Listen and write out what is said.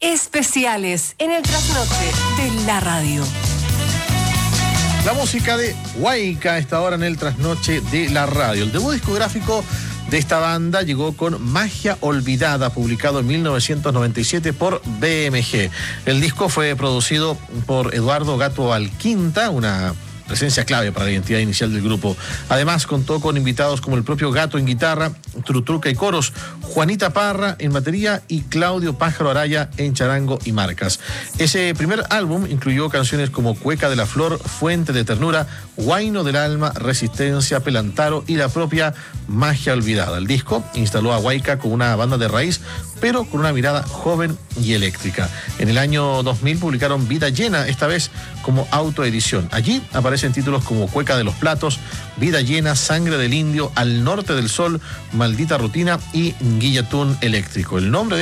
especiales en el trasnoche de la radio. La música de Huayca a esta hora en el trasnoche de la radio. El debut discográfico de esta banda llegó con Magia Olvidada, publicado en 1997 por BMG. El disco fue producido por Eduardo Gato Alquinta, una presencia clave para la identidad inicial del grupo. Además, contó con invitados como el propio Gato en guitarra, Trutruca y coros, Juanita Parra en batería y Claudio Pájaro Araya en charango y marcas. Ese primer álbum incluyó canciones como Cueca de la Flor, Fuente de Ternura, Huayno del Alma, Resistencia, Pelantaro y la propia Magia Olvidada. El disco instaló a Huayca como una banda de raíz, pero con una mirada joven y eléctrica. En el año 2000 publicaron Vida Llena, esta vez como autoedición. Allí aparecen títulos como Cueca de los Platos, Vida Llena, Sangre del Indio, Al Norte del Sol, Maldita Rutina y Guillatún Eléctrico. El nombre de